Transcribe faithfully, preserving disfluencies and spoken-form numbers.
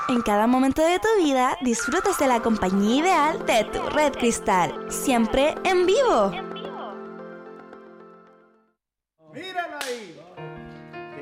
En cada momento de tu vida disfrutas de la compañía ideal de tu Red Cristal, siempre en vivo. Mírala ahí.